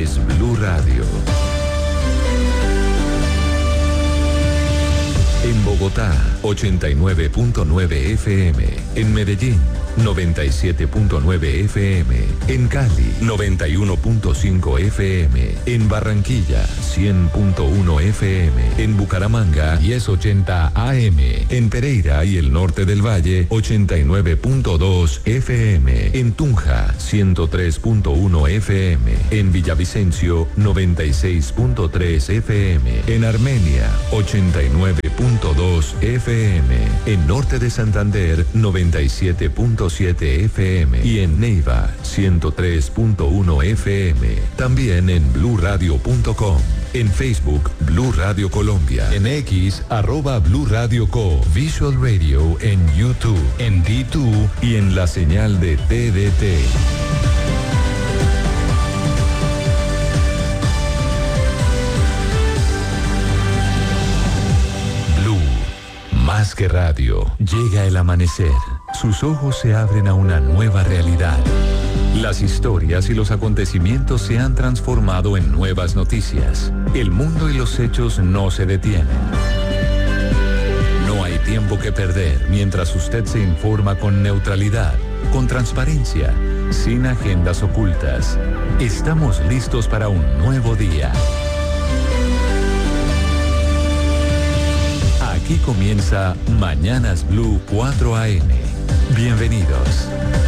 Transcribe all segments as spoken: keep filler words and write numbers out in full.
Es Blue Radio. En Bogotá, ochenta y nueve punto nueve F M. En Medellín, noventa y siete punto nueve F M. En Cali, noventa y uno punto cinco F M. En Barranquilla, cien punto uno F M. En Bucaramanga, diez ochenta A M. En Pereira y el norte del Valle, ochenta y nueve punto dos F M. En Tunja, ciento tres punto uno F M. En Villavicencio, noventa y seis punto tres F M. En Armenia, ochenta y nueve punto dos F M. En Norte de Santander, noventa y siete punto siete F M. Y en Neiva, ciento tres punto uno F M. También en blue radio punto com. En Facebook, Blue Radio Colombia. En X, arroba Blue Radio Co. Visual Radio en YouTube, en D dos y en la señal de T D T. Más que radio, llega el amanecer. Sus ojos se abren a una nueva realidad. Las historias y los acontecimientos se han transformado en nuevas noticias. El mundo y los hechos no se detienen. No hay tiempo que perder mientras usted se informa con neutralidad, con transparencia, sin agendas ocultas. Estamos listos para un nuevo día. Aquí comienza Mañanas Blue cuatro A M. Bienvenidos.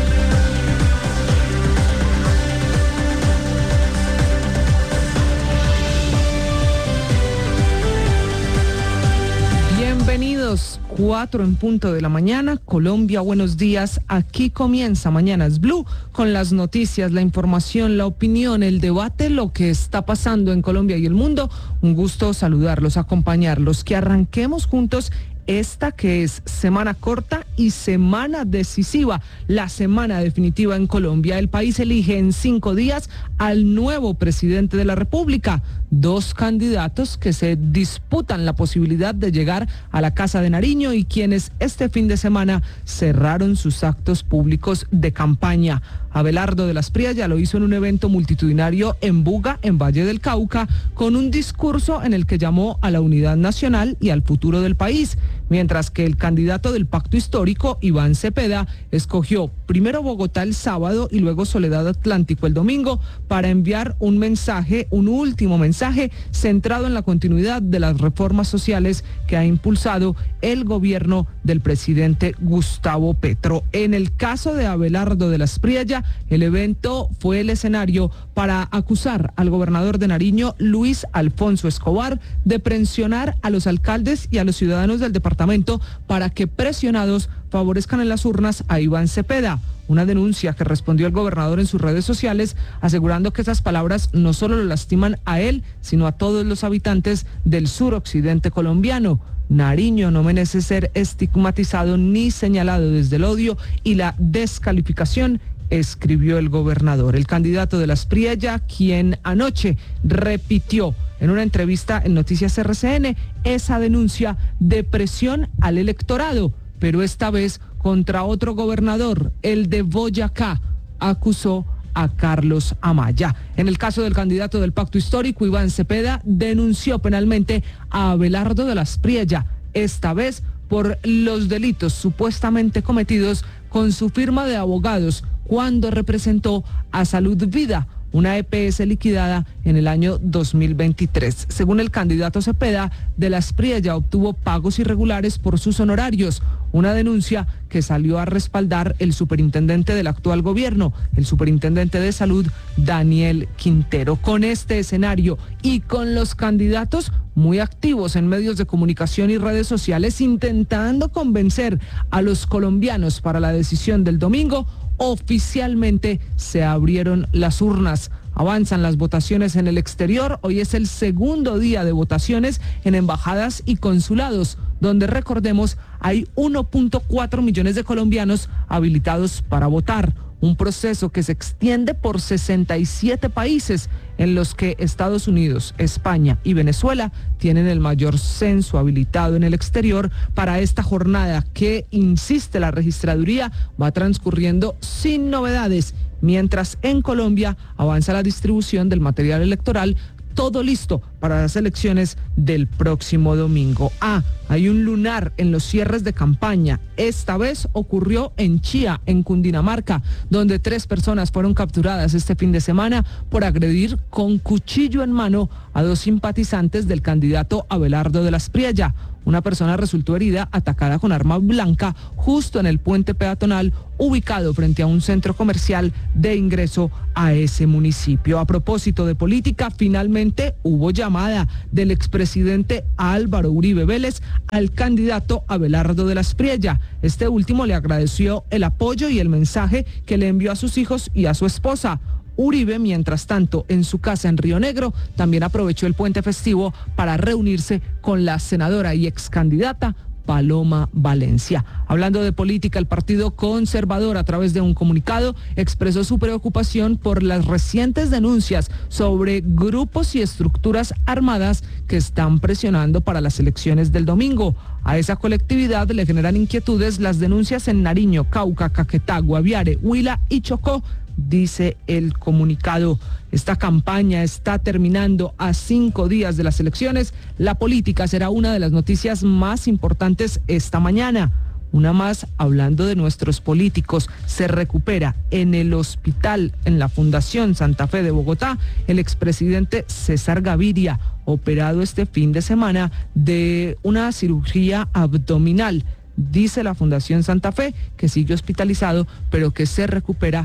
Bienvenidos, cuatro en punto de la mañana, Colombia, buenos días. Aquí comienza Mañanas Blue con las noticias, la información, la opinión, el debate, lo que está pasando en Colombia y el mundo. Un gusto saludarlos, acompañarlos, que arranquemos juntos esta que es semana corta y semana decisiva, la semana definitiva en Colombia. El país elige en cinco días al nuevo presidente de la República. Dos candidatos que se disputan la posibilidad de llegar a la Casa de Nariño y quienes este fin de semana cerraron sus actos públicos de campaña. Abelardo de las Priella lo hizo en un evento multitudinario en Buga, en Valle del Cauca, con un discurso en el que llamó a la unidad nacional y al futuro del país, mientras que el candidato del Pacto Histórico, Iván Cepeda, escogió primero Bogotá el sábado y luego Soledad Atlántico el domingo para enviar un mensaje, un último mensaje centrado en la continuidad de las reformas sociales que ha impulsado el gobierno del presidente Gustavo Petro. En el caso de Abelardo de las Priella, el evento fue el escenario para acusar al gobernador de Nariño, Luis Alfonso Escobar, de presionar a los alcaldes y a los ciudadanos del departamento para que, presionados, favorezcan en las urnas a Iván Cepeda. Una denuncia que respondió el gobernador en sus redes sociales, asegurando que esas palabras no solo lo lastiman a él, sino a todos los habitantes del suroccidente colombiano. Nariño no merece ser estigmatizado ni señalado desde el odio y la descalificación, escribió el gobernador. El candidato de las Priella, quien anoche repitió en una entrevista en Noticias R C N esa denuncia de presión al electorado, pero esta vez contra otro gobernador, el de Boyacá, acusó a Carlos Amaya. En el caso del candidato del Pacto Histórico, Iván Cepeda, denunció penalmente a Abelardo de las Priella, esta vez por los delitos supuestamente cometidos con su firma de abogados cuando representó a Salud Vida, una E P S liquidada en el año dos mil veintitrés. Según el candidato Cepeda, de las Priella obtuvo pagos irregulares por sus honorarios, una denuncia que salió a respaldar el superintendente del actual gobierno, el superintendente de salud, Daniel Quintero. Con este escenario y con los candidatos muy activos en medios de comunicación y redes sociales intentando convencer a los colombianos para la decisión del domingo, oficialmente se abrieron las urnas. Avanzan las votaciones en el exterior. Hoy es el segundo día de votaciones en embajadas y consulados, donde, recordemos, hay uno punto cuatro millones de colombianos habilitados para votar. Un proceso que se extiende por sesenta y siete países, en los que Estados Unidos, España y Venezuela tienen el mayor censo habilitado en el exterior para esta jornada que, insiste la registraduría, va transcurriendo sin novedades mientras en Colombia avanza la distribución del material electoral, todo listo para las elecciones del próximo domingo. Ah, hay un lunar en los cierres de campaña. Esta vez ocurrió en Chía, en Cundinamarca, donde tres personas fueron capturadas este fin de semana por agredir con cuchillo en mano a dos simpatizantes del candidato Abelardo de la Espriella. Una persona resultó herida atacada con arma blanca justo en el puente peatonal ubicado frente a un centro comercial de ingreso a ese municipio. A propósito de política, finalmente hubo llamada del expresidente Álvaro Uribe Vélez al candidato Abelardo de la Espriella. Este último le agradeció el apoyo y el mensaje que le envió a sus hijos y a su esposa. Uribe, mientras tanto, en su casa en Río Negro, también aprovechó el puente festivo para reunirse con la senadora y ex candidata Paloma Valencia. Hablando de política, el Partido Conservador, a través de un comunicado, expresó su preocupación por las recientes denuncias sobre grupos y estructuras armadas que están presionando para las elecciones del domingo. A esa colectividad le generan inquietudes las denuncias en Nariño, Cauca, Caquetá, Guaviare, Huila y Chocó, dice el comunicado. Esta campaña está terminando a cinco días de las elecciones. La política será una de las noticias más importantes esta mañana. Una más, hablando de nuestros políticos, se recupera en el hospital, en la Fundación Santa Fe de Bogotá, el expresidente César Gaviria, operado este fin de semana de una cirugía abdominal. Dice la Fundación Santa Fe que sigue hospitalizado, pero que se recupera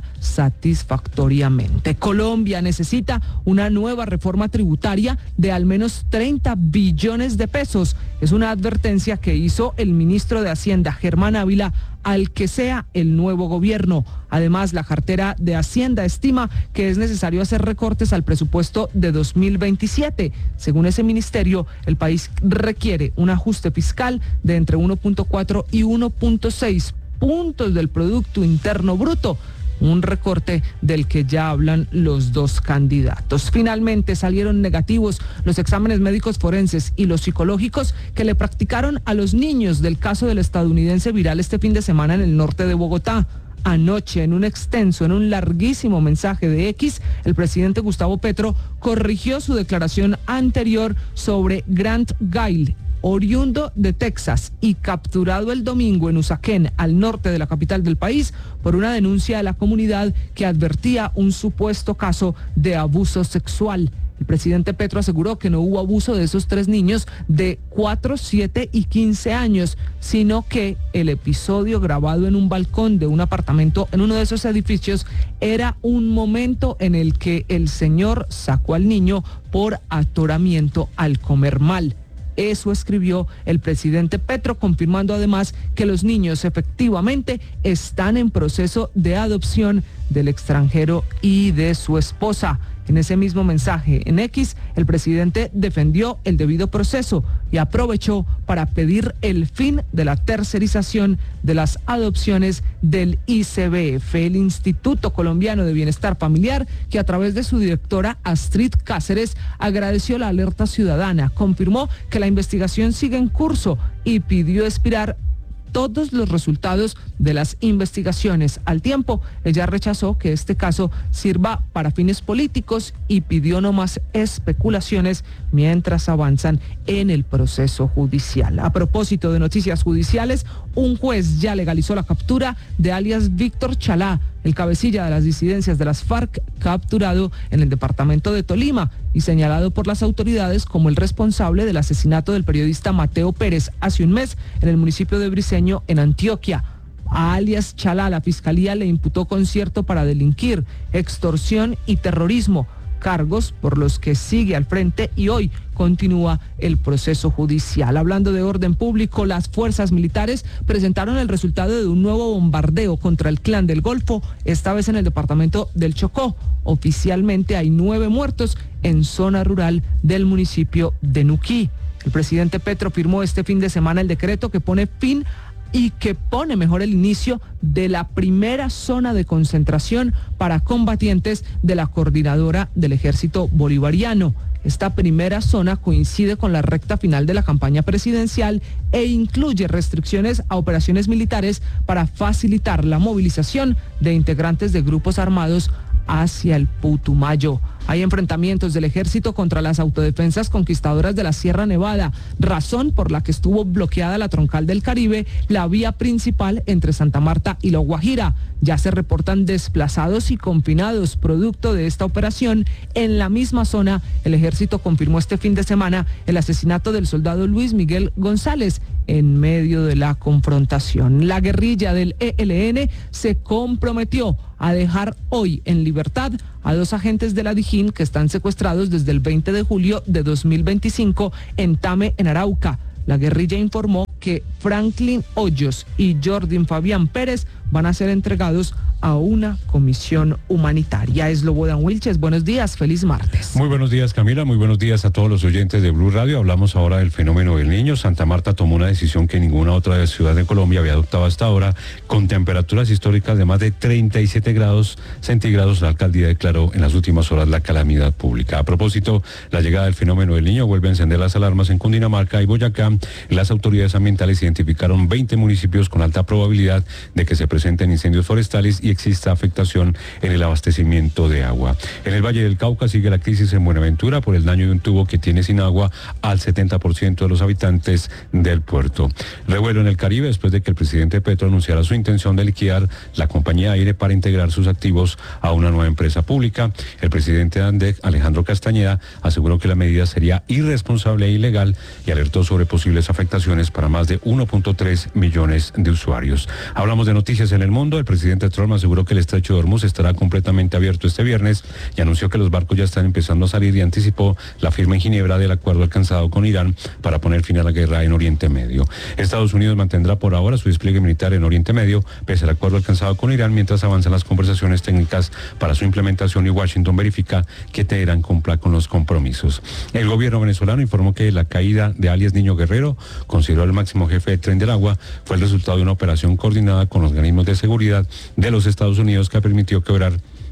satisfactoriamente. Colombia necesita una nueva reforma tributaria de al menos treinta billones de pesos. Es una advertencia que hizo el ministro de Hacienda, Germán Ávila, al que sea el nuevo gobierno. Además, la cartera de Hacienda estima que es necesario hacer recortes al presupuesto de dos mil veintisiete. Según ese ministerio, el país requiere un ajuste fiscal de entre uno punto cuatro y uno punto seis puntos del Producto Interno Bruto, un recorte del que ya hablan los dos candidatos. Finalmente salieron negativos los exámenes médicos forenses y los psicológicos que le practicaron a los niños del caso del estadounidense viral este fin de semana en el norte de Bogotá. Anoche, en un extenso, en un larguísimo mensaje de X, el presidente Gustavo Petro corrigió su declaración anterior sobre Grant Guile, oriundo de Texas y capturado el domingo en Usaquén, al norte de la capital del país, por una denuncia de la comunidad que advertía un supuesto caso de abuso sexual. El presidente Petro aseguró que no hubo abuso de esos tres niños de cuatro, siete y quince años, sino que el episodio grabado en un balcón de un apartamento en uno de esos edificios era un momento en el que el señor sacó al niño por atoramiento al comer mal. Eso escribió el presidente Petro, confirmando además que los niños efectivamente están en proceso de adopción del extranjero y de su esposa. En ese mismo mensaje en X, el presidente defendió el debido proceso y aprovechó para pedir el fin de la tercerización de las adopciones del I C B F, el Instituto Colombiano de Bienestar Familiar, que a través de su directora Astrid Cáceres agradeció la alerta ciudadana, confirmó que la investigación sigue en curso y pidió expirar todos los resultados de las investigaciones. Al tiempo, ella rechazó que este caso sirva para fines políticos y pidió no más especulaciones mientras avanzan en el proceso judicial. A propósito de noticias judiciales, un juez ya legalizó la captura de alias Víctor Chalá, el cabecilla de las disidencias de las FARC, capturado en el departamento de Tolima y señalado por las autoridades como el responsable del asesinato del periodista Mateo Pérez hace un mes en el municipio de Briceño, en Antioquia. A alias Chalá, la fiscalía le imputó concierto para delinquir, extorsión y terrorismo, cargos por los que sigue al frente y hoy continúa el proceso judicial. Hablando de orden público, las fuerzas militares presentaron el resultado de un nuevo bombardeo contra el Clan del Golfo, esta vez en el departamento del Chocó. Oficialmente hay nueve muertos en zona rural del municipio de Nuquí. El presidente Petro firmó este fin de semana el decreto que pone fin y que pone mejor el inicio de la primera zona de concentración para combatientes de la coordinadora del Ejército Bolivariano. Esta primera zona coincide con la recta final de la campaña presidencial e incluye restricciones a operaciones militares para facilitar la movilización de integrantes de grupos armados hacia el Putumayo. Hay enfrentamientos del ejército contra las autodefensas conquistadoras de la Sierra Nevada, razón por la que estuvo bloqueada la troncal del Caribe, la vía principal entre Santa Marta y La Guajira. Ya se reportan desplazados y confinados producto de esta operación. En la misma zona, el ejército confirmó este fin de semana el asesinato del soldado Luis Miguel González en medio de la confrontación. La guerrilla del E L N se comprometió a dejar hoy en libertad a dos agentes de la Dijín que están secuestrados desde el veinte de julio de dos mil veinticinco en Tame, en Arauca. La guerrilla informó que Franklin Hoyos y Jordin Fabián Pérez van a ser entregados a una comisión humanitaria. Es Slobodan Wilches, buenos días, feliz martes. Muy buenos días, Camila, muy buenos días a todos los oyentes de Blue Radio. Hablamos ahora del fenómeno del Niño. Santa Marta tomó una decisión que ninguna otra ciudad de Colombia había adoptado hasta ahora, con temperaturas históricas de más de treinta y siete grados centígrados. La alcaldía declaró en las últimas horas la calamidad pública. A propósito, la llegada del fenómeno del Niño vuelve a encender las alarmas en Cundinamarca y Boyacá. Las autoridades ambientales identificaron veinte municipios con alta probabilidad de que se presenten incendios forestales y exista afectación en el abastecimiento de agua. En el Valle del Cauca sigue la crisis en Buenaventura por el daño de un tubo que tiene sin agua al setenta por ciento de los habitantes del puerto. Revuelo en el Caribe después de que el presidente Petro anunciara su intención de liquidar la compañía Aire para integrar sus activos a una nueva empresa pública. El presidente de ANDEC, Alejandro Castañeda, aseguró que la medida sería irresponsable e ilegal y alertó sobre posibles afectaciones para más de uno punto tres millones de usuarios. Hablamos de noticias en el mundo. El presidente Trump aseguró que el estrecho de Hormuz estará completamente abierto este viernes y anunció que los barcos ya están empezando a salir y anticipó la firma en Ginebra del acuerdo alcanzado con Irán para poner fin a la guerra en Oriente Medio. Estados Unidos mantendrá por ahora su despliegue militar en Oriente Medio pese al acuerdo alcanzado con Irán mientras avanzan las conversaciones técnicas para su implementación y Washington verifica que Teherán cumpla con los compromisos. El gobierno venezolano informó que la caída de alias Niño Guerrero, considerado el máximo jefe del Tren del Agua, fue el resultado de una operación coordinada con los organismos de seguridad de los Estados Unidos que permitió quebrar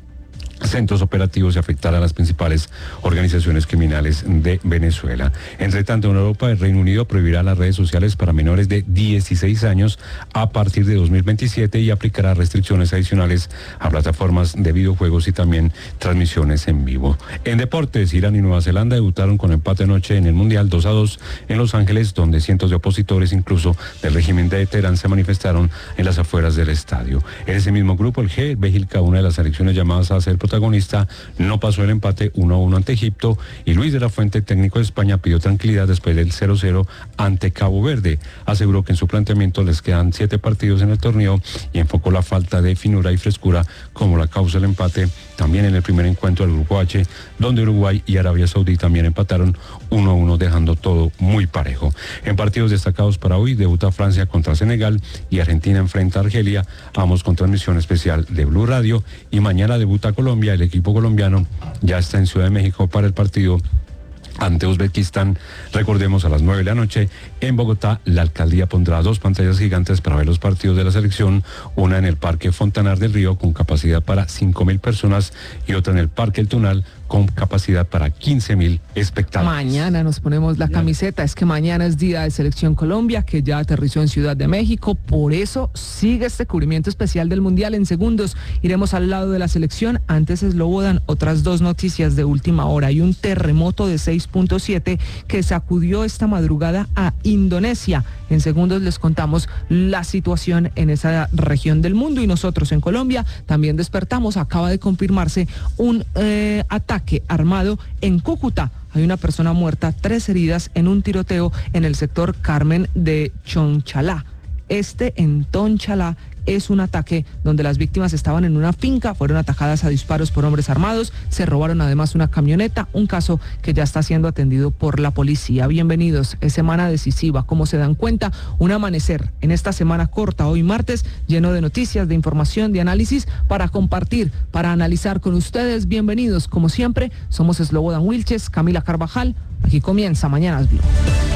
centros operativos y afectar a las principales organizaciones criminales de Venezuela. Entre tanto, en Europa, el Reino Unido prohibirá las redes sociales para menores de dieciséis años a partir de dos mil veintisiete y aplicará restricciones adicionales a plataformas de videojuegos y también transmisiones en vivo. En deportes, Irán y Nueva Zelanda debutaron con empate anoche en el Mundial dos a dos en Los Ángeles, donde cientos de opositores, incluso del régimen de Teherán, se manifestaron en las afueras del estadio. En ese mismo grupo, el G, Bélgica, una de las selecciones llamadas a ser protagonista, no pasó el empate uno a uno ante Egipto y Luis de la Fuente, técnico de España, pidió tranquilidad después del cero cero ante Cabo Verde. Aseguró que en su planteamiento les quedan siete partidos en el torneo y enfocó la falta de finura y frescura como la causa del empate también en el primer encuentro del Grupo H, donde Uruguay y Arabia Saudí también empataron uno a uno, dejando todo muy parejo. En partidos destacados para hoy, debuta Francia contra Senegal y Argentina enfrenta a Argelia, ambos con transmisión especial de Blue Radio, y mañana debuta Colombia. El equipo colombiano ya está en Ciudad de México para el partido ante Uzbekistán. Recordemos, a las nueve de la noche en Bogotá, la alcaldía pondrá dos pantallas gigantes para ver los partidos de la selección, una en el Parque Fontanar del Río con capacidad para cinco mil personas y otra en el Parque El Tunal con capacidad para quince mil espectadores. Mañana nos ponemos la camiseta, es que mañana es día de Selección Colombia, que ya aterrizó en Ciudad de México, por eso sigue este cubrimiento especial del Mundial. En segundos iremos al lado de la selección. Antes Slobodan, otras dos noticias de última hora. Hay un terremoto de seis punto siete que sacudió esta madrugada a Indonesia. En segundos les contamos la situación en esa región del mundo y nosotros en Colombia también despertamos. Acaba de confirmarse un eh, ataque armado en Cúcuta. Hay una persona muerta, tres heridas en un tiroteo en el sector Carmen de Chonchalá. Este en Tonchalá es un ataque donde las víctimas estaban en una finca, fueron atacadas a disparos por hombres armados, se robaron además una camioneta, un caso que ya está siendo atendido por la policía. Bienvenidos, es semana decisiva, como se dan cuenta, un amanecer en esta semana corta, hoy martes, lleno de noticias, de información, de análisis para compartir, para analizar con ustedes. Bienvenidos, como siempre, somos Slobodan Wilches, Camila Carvajal, aquí comienza Mañanas Blue.